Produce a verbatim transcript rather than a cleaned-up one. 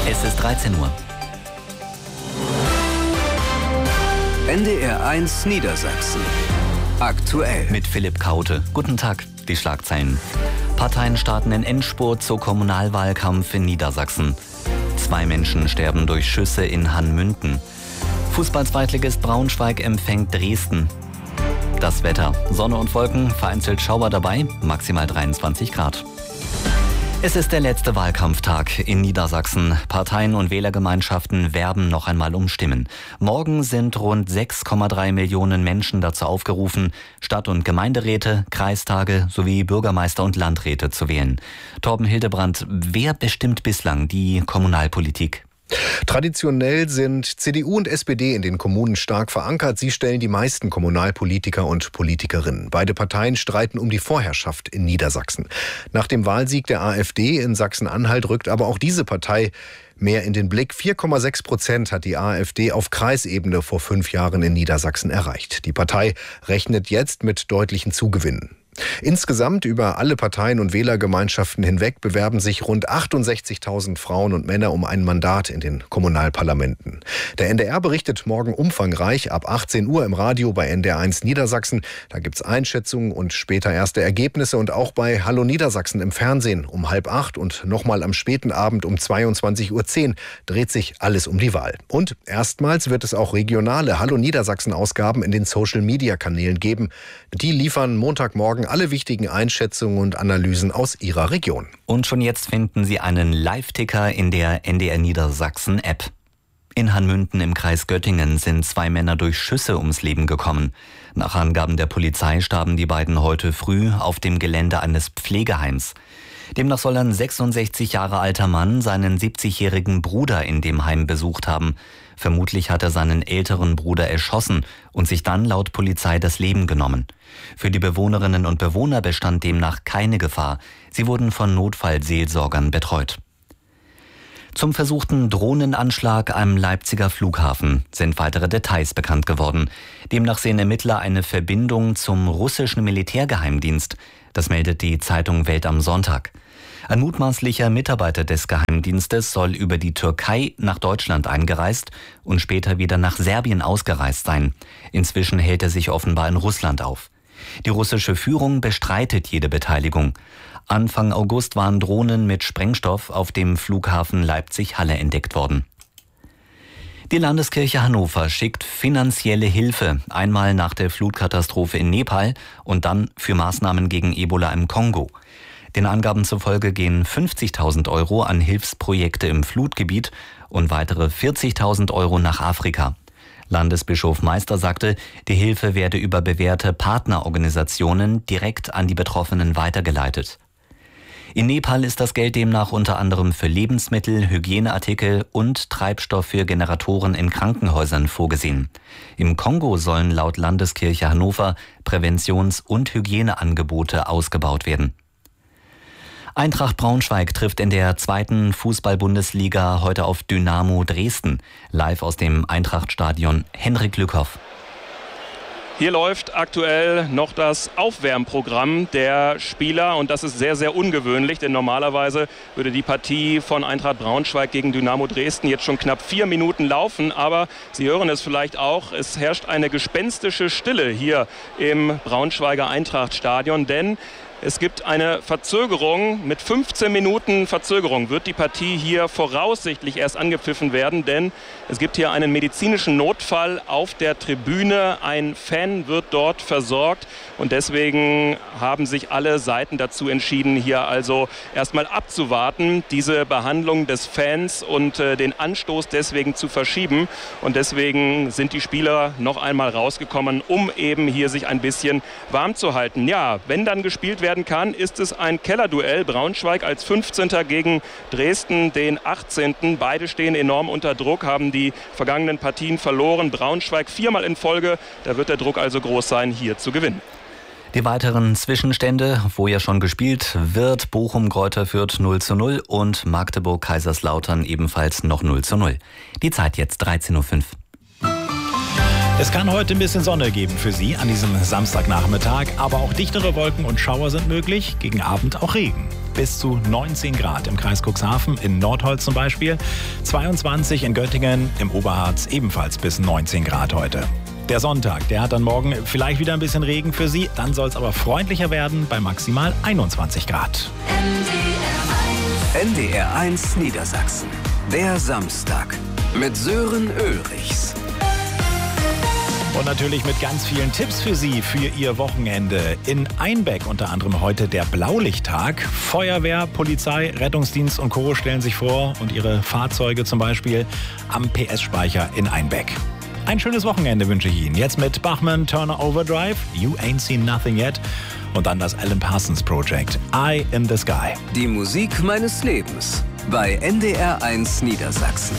Es ist dreizehn Uhr. N D R eins Niedersachsen. Aktuell. Mit Philipp Kaute. Guten Tag. Die Schlagzeilen. Parteien starten den Endspurt zur Kommunalwahlkampf in Niedersachsen. Zwei Menschen sterben durch Schüsse in Hanmünden. Fußball-Zweitligist Braunschweig empfängt Dresden. Das Wetter. Sonne und Wolken, vereinzelt Schauer dabei, maximal dreiundzwanzig Grad. Es ist der letzte Wahlkampftag in Niedersachsen. Parteien und Wählergemeinschaften werben noch einmal um Stimmen. Morgen sind rund sechs Komma drei Millionen Menschen dazu aufgerufen, Stadt- und Gemeinderäte, Kreistage sowie Bürgermeister und Landräte zu wählen. Torben Hildebrandt, wer bestimmt bislang die Kommunalpolitik? Traditionell sind C D U und S P D in den Kommunen stark verankert. Sie stellen die meisten Kommunalpolitiker und Politikerinnen. Beide Parteien streiten um die Vorherrschaft in Niedersachsen. Nach dem Wahlsieg der AfD in Sachsen-Anhalt rückt aber auch diese Partei mehr in den Blick. vier Komma sechs Prozent hat die AfD auf Kreisebene vor fünf Jahren in Niedersachsen erreicht. Die Partei rechnet jetzt mit deutlichen Zugewinnen. Insgesamt über alle Parteien und Wählergemeinschaften hinweg bewerben sich rund achtundsechzigtausend Frauen und Männer um ein Mandat in den Kommunalparlamenten. Der N D R berichtet morgen umfangreich ab achtzehn Uhr im Radio bei N D R eins Niedersachsen. Da gibt's Einschätzungen und später erste Ergebnisse und auch bei Hallo Niedersachsen im Fernsehen um halb acht und nochmal am späten Abend um zweiundzwanzig Uhr zehn dreht sich alles um die Wahl. Und erstmals wird es auch regionale Hallo Niedersachsen Ausgaben in den Social-Media-Kanälen geben. Die liefern Montagmorgen alle wichtigen Einschätzungen und Analysen aus Ihrer Region. Und schon jetzt finden Sie einen Live-Ticker in der N D R Niedersachsen-App. In Hanmünden im Kreis Göttingen sind zwei Männer durch Schüsse ums Leben gekommen. Nach Angaben der Polizei starben die beiden heute früh auf dem Gelände eines Pflegeheims. Demnach soll ein sechsundsechzig Jahre alter Mann seinen siebzigjährigen Bruder in dem Heim besucht haben. Vermutlich hat er seinen älteren Bruder erschossen und sich dann laut Polizei das Leben genommen. Für die Bewohnerinnen und Bewohner bestand demnach keine Gefahr. Sie wurden von Notfallseelsorgern betreut. Zum versuchten Drohnenanschlag am Leipziger Flughafen sind weitere Details bekannt geworden. Demnach sehen Ermittler eine Verbindung zum russischen Militärgeheimdienst. Das meldet die Zeitung Welt am Sonntag. Ein mutmaßlicher Mitarbeiter des Geheimdienstes soll über die Türkei nach Deutschland eingereist und später wieder nach Serbien ausgereist sein. Inzwischen hält er sich offenbar in Russland auf. Die russische Führung bestreitet jede Beteiligung. Anfang August waren Drohnen mit Sprengstoff auf dem Flughafen Leipzig-Halle entdeckt worden. Die Landeskirche Hannover schickt finanzielle Hilfe, einmal nach der Flutkatastrophe in Nepal und dann für Maßnahmen gegen Ebola im Kongo. Den Angaben zufolge gehen fünfzigtausend Euro an Hilfsprojekte im Flutgebiet und weitere vierzigtausend Euro nach Afrika. Landesbischof Meister sagte, die Hilfe werde über bewährte Partnerorganisationen direkt an die Betroffenen weitergeleitet. In Nepal ist das Geld demnach unter anderem für Lebensmittel, Hygieneartikel und Treibstoff für Generatoren in Krankenhäusern vorgesehen. Im Kongo sollen laut Landeskirche Hannover Präventions- und Hygieneangebote ausgebaut werden. Eintracht Braunschweig trifft in der zweiten Fußball-Bundesliga heute auf Dynamo Dresden. Live aus dem Eintracht-Stadion Henrik Lückhoff. Hier läuft aktuell noch das Aufwärmprogramm der Spieler und das ist sehr, sehr ungewöhnlich, denn normalerweise würde die Partie von Eintracht Braunschweig gegen Dynamo Dresden jetzt schon knapp vier Minuten laufen, aber Sie hören es vielleicht auch, es herrscht eine gespenstische Stille hier im Braunschweiger Eintracht-Stadion, denn es gibt eine Verzögerung. Mit fünfzehn Minuten Verzögerung wird die Partie hier voraussichtlich erst angepfiffen werden, denn es gibt hier einen medizinischen Notfall auf der Tribüne. Ein Fan wird dort versorgt und deswegen haben sich alle Seiten dazu entschieden, hier also erstmal abzuwarten, diese Behandlung des Fans und äh, den Anstoß deswegen zu verschieben. Und deswegen sind die Spieler noch einmal rausgekommen, um eben hier sich ein bisschen warm zu halten. Ja, wenn dann gespielt wird, werden kann, ist es ein Kellerduell. Braunschweig als fünfzehnter gegen Dresden, den achtzehnten Beide stehen enorm unter Druck, haben die vergangenen Partien verloren. Braunschweig viermal in Folge. Da wird der Druck also groß sein, hier zu gewinnen. Die weiteren Zwischenstände, wo ja schon gespielt wird, Bochum-Greuther Fürth null zu null und Magdeburg-Kaiserslautern ebenfalls noch null zu null. Die Zeit jetzt dreizehn Uhr fünf. Es kann heute ein bisschen Sonne geben für Sie an diesem Samstagnachmittag, aber auch dichtere Wolken und Schauer sind möglich, gegen Abend auch Regen. bis zu neunzehn Grad im Kreis Cuxhaven, in Nordholz zum Beispiel. zweiundzwanzig in Göttingen, im Oberharz ebenfalls bis neunzehn Grad heute. Der Sonntag, der hat dann morgen vielleicht wieder ein bisschen Regen für Sie. Dann soll es aber freundlicher werden bei maximal einundzwanzig Grad. N D R eins Niedersachsen. Der Samstag mit Sören Ulrichs. Und natürlich mit ganz vielen Tipps für Sie für Ihr Wochenende. In Einbeck unter anderem heute der Blaulichttag. Feuerwehr, Polizei, Rettungsdienst und Co. stellen sich vor und ihre Fahrzeuge zum Beispiel am P S-Speicher in Einbeck. Ein schönes Wochenende wünsche ich Ihnen. Jetzt mit Bachmann Turner Overdrive, You Ain't Seen Nothing Yet. Und dann das Alan Parsons Project, Eye in the Sky. Die Musik meines Lebens bei N D R eins Niedersachsen.